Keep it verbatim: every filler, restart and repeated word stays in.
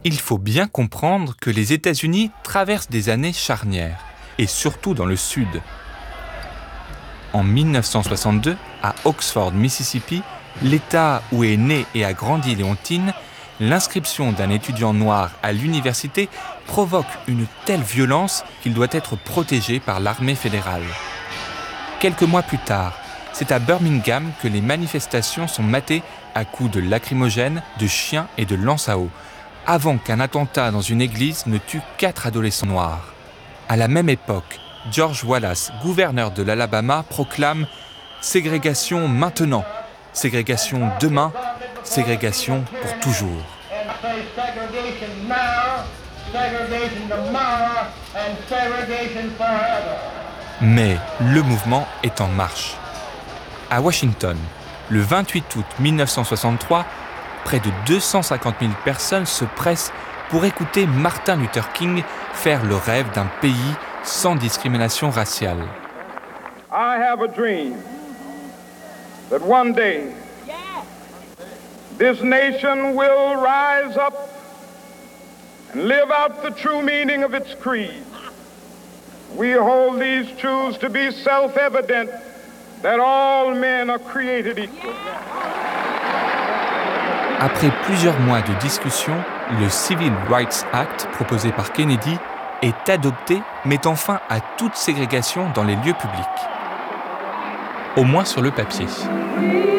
Il faut bien comprendre que les États-Unis traversent des années charnières, et surtout dans le Sud. En dix-neuf cent soixante-deux, à Oxford, Mississippi, l'État où est née et a grandi Léontine, l'inscription d'un étudiant noir à l'université provoque une telle violence qu'il doit être protégé par l'armée fédérale. Quelques mois plus tard, c'est à Birmingham que les manifestations sont matées à coups de lacrymogènes, de chiens et de lances à eau, avant qu'un attentat dans une église ne tue quatre adolescents noirs. À la même époque, George Wallace, gouverneur de l'Alabama, proclame « Ségrégation maintenant, ségrégation demain, ségrégation pour toujours ». Mais le mouvement est en marche. À Washington, le vingt-huit août mille neuf cent soixante-trois, près de deux cent cinquante mille personnes se pressent pour écouter Martin Luther King faire le rêve d'un pays sans discrimination raciale. I have a dream that one day this nation will rise up and live out the true meaning of its creed. We hold these truths to be self-evident that all men are created equal. Après plusieurs mois de discussion, le Civil Rights Act proposé par Kennedy est adopté, mettant fin à toute ségrégation dans les lieux publics. Au moins sur le papier.